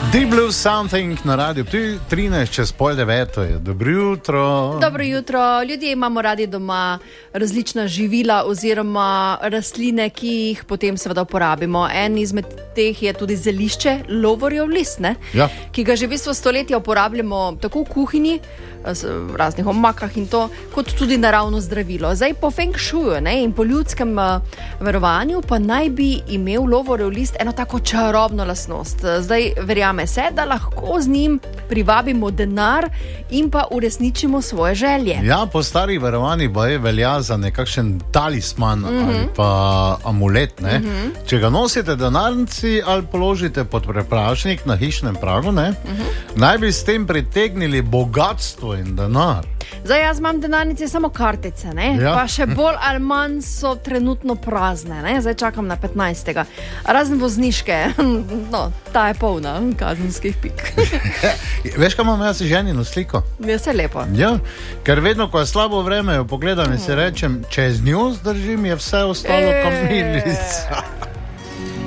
Deep Blue Something na radiju 13 čez pol 9 je. Dobro jutro. Dobro jutro. Ljudje imamo radi doma različna živila oziroma rastline, ki jih potem seveda uporabimo. En izmed teh je tudi zelišče, lovorjev list, ja. Ki ga že v bistvu stoletja uporabljamo tako v kuhinji, v raznih omakah in to, kot tudi naravno zdravilo. Zdaj po feng shuju in po ljudskem verovanju pa naj bi imel lovorjev list eno tako čarobno lastnost. Zdaj verjame se, da lahko z njim privabimo denar in pa uresničimo svoje želje. Ja, po starih verovanjih velja za nekakšen talisman ali pa amulet. Če ga nosite denarnici ali položite pod preprašnik na hišnem pragu, naj bi s tem pritegnili bogatstvo in denar. Zdaj jaz imam denarnice samo kartice, Ja. Pa še bolj ali manj so trenutno prazne, Zdaj čakam na 15. Razen vozniške, no, ta je polna kazenskih pik. Veš, kaj imam jaz ženino sliko? Je se lepo. Ja, ker vedno, ko je slabo vreme, jo pogledam in si rečem, če z njo zdržim, je vse ostalo kamilica.